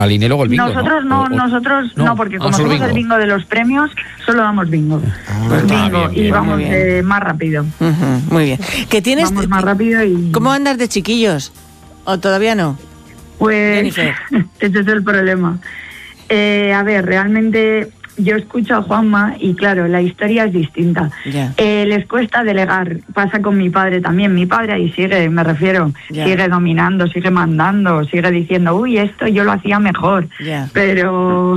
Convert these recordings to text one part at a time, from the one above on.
Aliné luego el bingo, nosotros no, porque como somos bingo. el bingo de los premios, solo damos bingo. Bingo, bien, y vamos bien. más rápido. Muy bien. ¿Qué tienes? Vamos más rápido y... ¿Cómo andas de chiquillos? ¿O todavía no? Pues Jennifer. ese es el problema. A ver, realmente yo escucho a Juanma y claro, la historia es distinta. Ya. Les cuesta delegar, pasa con mi padre también. Mi padre ahí sigue, me refiero, Ya. sigue dominando, sigue mandando, sigue diciendo, uy, esto yo lo hacía mejor. Ya. Pero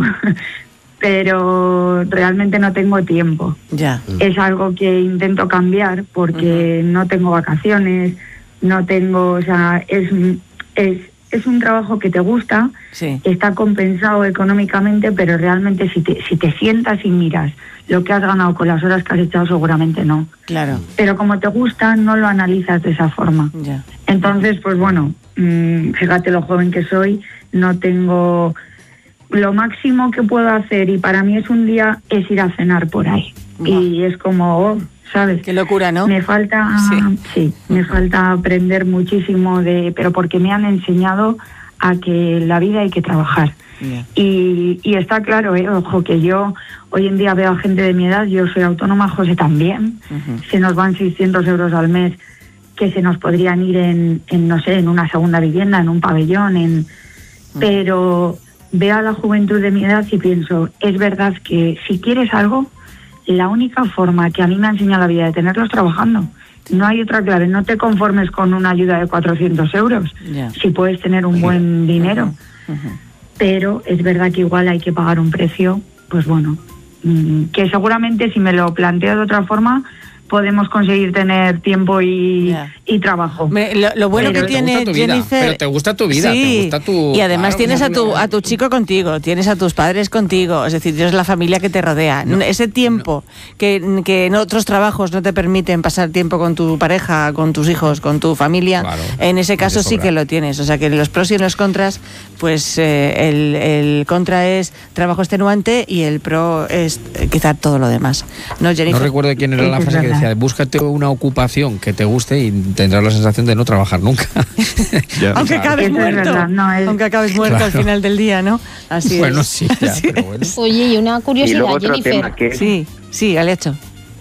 realmente no tengo tiempo. Ya. Es algo que intento cambiar porque no tengo vacaciones, no tengo, o sea, es un trabajo que te gusta, Sí. está compensado económicamente, pero realmente si te sientas y miras lo que has ganado con las horas que has echado, seguramente no. Claro. Pero como te gusta, no lo analizas de esa forma. Ya. Entonces, pues bueno, fíjate lo joven que soy, no tengo... Lo máximo que puedo hacer, y para mí es un día, es ir a cenar por ahí. Buah. Y es como, ¿sabes? Qué locura, ¿no? Me falta, me falta aprender muchísimo pero porque me han enseñado a que en la vida hay que trabajar. Ya. Y está claro, ojo, que yo hoy en día veo a gente de mi edad, yo soy autónoma, José también, se nos van 600 euros al mes que se nos podrían ir en no sé, en una segunda vivienda, en un pabellón, pero veo a la juventud de mi edad y pienso, es verdad que si quieres algo, la única forma que a mí me ha enseñado la vida de tenerlo es trabajando. No hay otra clave, no te conformes con una ayuda de 400 euros, Ya. si puedes tener un buen dinero. Pero es verdad que igual hay que pagar un precio, pues bueno, que seguramente si me lo planteo de otra forma, podemos conseguir tener tiempo y trabajo. Lo bueno Pero que tiene Jennifer... Pero te gusta tu vida, sí, te gusta tu... y además claro, tienes claro. a tu chico contigo, tienes a tus padres contigo, es decir, tienes la familia que te rodea. Ese tiempo que en otros trabajos no te permiten pasar tiempo con tu pareja, con tus hijos, con tu familia, Claro, en ese caso de sí sobra. que lo tienes. O sea que los pros y los contras, pues el contra es trabajo extenuante y el pro es quizá todo lo demás. ¿No, Jennifer? No recuerdo quién era la frase que decía, búscate una ocupación que te guste y tendrás la sensación de no trabajar nunca. Aunque acabes Eso es muerto, verdad, no, aunque acabes muerto al final del día, ¿no? Así Bueno, es. sí, ya, Así pero bueno. es. Oye, y una Y curiosidad, luego otro Jennifer. tema que Sí, Galeacho.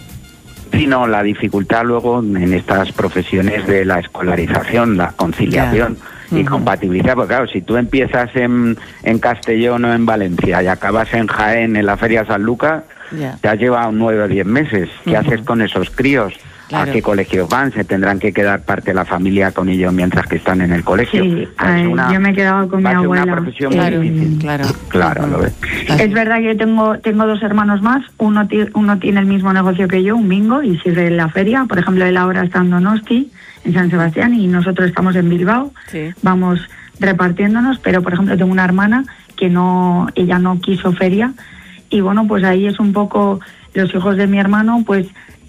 sino la dificultad luego en estas profesiones de la escolarización, la conciliación y compatibilidad, porque claro, si tú empiezas en Castellón o en Valencia y acabas en Jaén, en la Feria San Lucas, Ya. te has llevado 9 o 10 meses. ¿Qué haces con esos críos? Claro. ¿A qué colegios van? Se tendrán que quedar parte de la familia con ellos mientras que están en el colegio. Sí, O sea, es yo me he quedado con mi va a ser abuela. una profesión Claro, muy difícil. claro. Claro, lo ves. Es verdad que yo tengo dos hermanos más, uno tiene el mismo negocio que yo, un bingo, y sigue en la feria. Por ejemplo, él ahora está en Donosti, en San Sebastián, y nosotros estamos en Bilbao. Sí. Vamos repartiéndonos, pero por ejemplo tengo una hermana que ella no quiso feria, y bueno, pues ahí es un poco, los hijos de mi hermano pues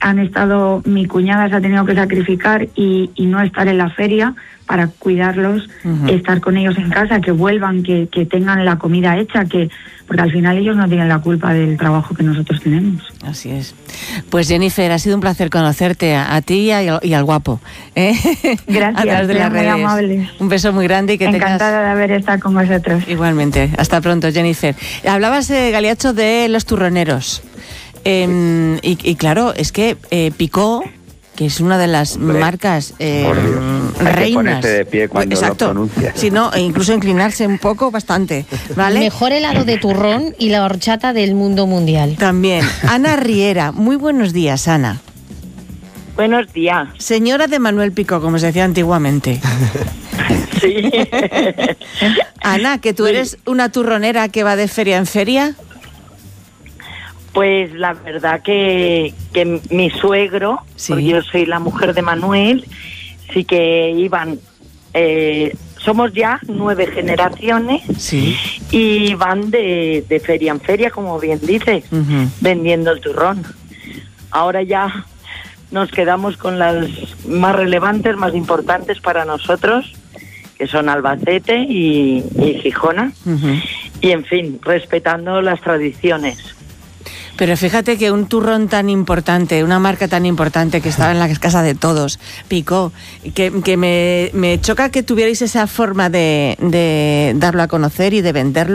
mi cuñada se ha tenido que sacrificar y no estar en la feria para cuidarlos, estar con ellos en casa, que vuelvan, que tengan la comida hecha, porque al final ellos no tienen la culpa del trabajo que nosotros tenemos. Así es. Pues Jennifer, ha sido un placer conocerte a ti y al guapo. Gracias, a través de las muy redes. amable. Un beso muy grande y que Encantada de haber estado con vosotros. Igualmente. Hasta pronto, Jennifer. Hablabas, Galeacho, de los turroneros. Y claro, es que Picó, que es una de las marcas Por Dios. Hay que reinas. ponerse de pie cuando lo pronuncias. Sí, no, e incluso inclinarse un poco, bastante. ¿Vale? Mejor helado de turrón y la horchata del mundo mundial. También. Ana Riera. Muy buenos días, Ana. Buenos días. Señora de Manuel Picó, como se decía antiguamente. Sí. Ana, que tú eres una turronera que va de feria en feria. Pues la verdad que mi suegro, Sí. porque yo soy la mujer de Manuel, sí que iban, somos ya 9 generaciones Sí. y van de feria en feria, como bien dices, vendiendo el turrón. Ahora ya nos quedamos con las más relevantes, más importantes para nosotros, que son Albacete y Gijona, y en fin, respetando las tradiciones. Pero fíjate que un turrón tan importante, una marca tan importante que estaba en la casa de todos, Picó, que me choca que tuvierais esa forma de darlo a conocer y de venderlo.